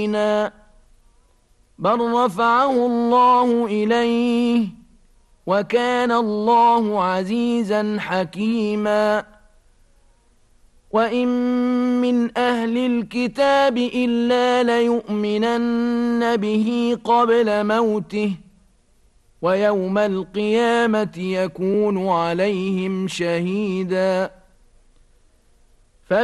بل رفعه الله إليه وكان الله عزيزا حكيما وإن من أهل الكتاب إلا ليؤمنن به قبل موته ويوم القيامة يكون عليهم شهيدا